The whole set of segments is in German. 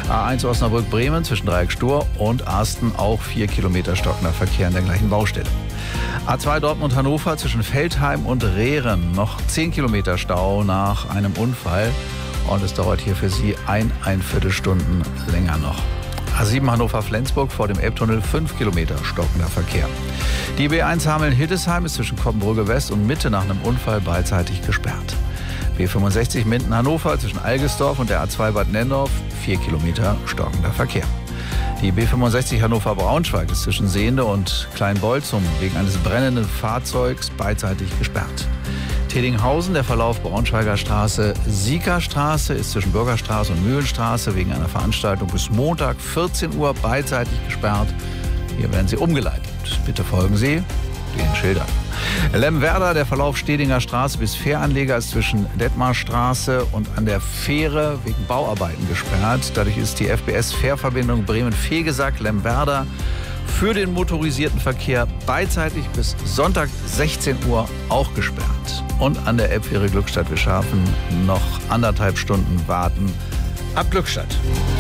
A1 Osnabrück-Bremen zwischen Dreieck-Stur und Arsten auch 4 Kilometer stockender Verkehr an der gleichen Baustelle. A2 Dortmund-Hannover zwischen Veltheim und Rehren noch 10 Kilometer Stau nach einem Unfall. Und es dauert hier für Sie ein Viertelstunden länger noch. A7 Hannover-Flensburg vor dem Elbtunnel 5 Kilometer stockender Verkehr. Die B1 Hameln-Hildesheim ist zwischen Koppenbrügge West und Mitte nach einem Unfall beidseitig gesperrt. B65 Minden-Hannover zwischen Algesdorf und der A2 Bad Nennendorf 4 Kilometer stockender Verkehr. Die B65 Hannover-Braunschweig ist zwischen Sehnde und Kleinbolzum wegen eines brennenden Fahrzeugs beidseitig gesperrt. Tedinghausen, der Verlauf Braunschweiger Straße, Siegerstraße ist zwischen Bürgerstraße und Mühlenstraße wegen einer Veranstaltung bis Montag 14 Uhr beidseitig gesperrt. Hier werden Sie umgeleitet. Bitte folgen Sie den Schildern. Lemwerder, der Verlauf Stedinger Straße bis Fähranleger ist zwischen Detmarstraße und an der Fähre wegen Bauarbeiten gesperrt. Dadurch ist die FBS-Fährverbindung Bremen-Fegesack-Lemwerder für den motorisierten Verkehr beidseitig bis Sonntag 16 Uhr auch gesperrt. Und an der Elbfähre Glückstadt-Wischhafen noch 1,5 Stunden warten ab Glückstadt.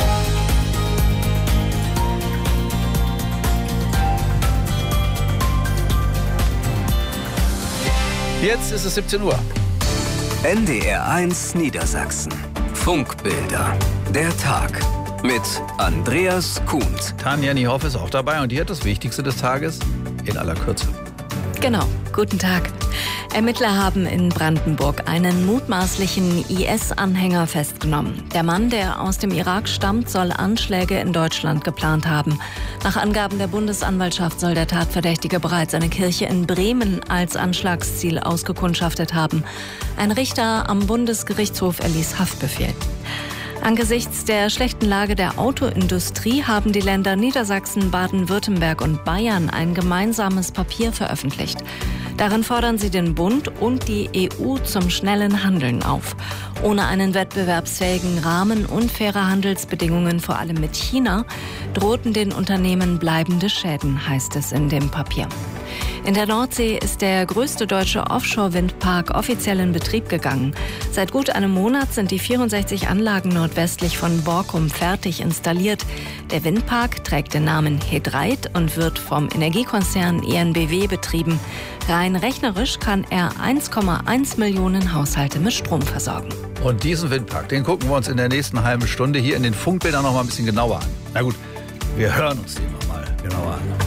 Jetzt ist es 17 Uhr. NDR 1 Niedersachsen. Funkbilder. Der Tag. Mit Andreas Kuhnt. Tanja Niehoff ist auch dabei und die hat das Wichtigste des Tages in aller Kürze. Genau, guten Tag. Ermittler haben in Brandenburg einen mutmaßlichen IS-Anhänger festgenommen. Der Mann, der aus dem Irak stammt, soll Anschläge in Deutschland geplant haben. Nach Angaben der Bundesanwaltschaft soll der Tatverdächtige bereits eine Kirche in Bremen als Anschlagsziel ausgekundschaftet haben. Ein Richter am Bundesgerichtshof erließ Haftbefehl. Angesichts der schlechten Lage der Autoindustrie haben die Länder Niedersachsen, Baden-Württemberg und Bayern ein gemeinsames Papier veröffentlicht. Darin fordern sie den Bund und die EU zum schnellen Handeln auf. Ohne einen wettbewerbsfähigen Rahmen und faire Handelsbedingungen, vor allem mit China, drohten den Unternehmen bleibende Schäden, heißt es in dem Papier. In der Nordsee ist der größte deutsche Offshore-Windpark offiziell in Betrieb gegangen. Seit gut einem Monat sind die 64 Anlagen nordwestlich von Borkum fertig installiert. Der Windpark trägt den Namen He3 und wird vom Energiekonzern EnBW betrieben. Rein rechnerisch kann er 1,1 Millionen Haushalte mit Strom versorgen. Und diesen Windpark, den gucken wir uns in der nächsten halben Stunde hier in den Funkbildern noch mal ein bisschen genauer an. Na gut, wir hören uns den noch mal genauer an.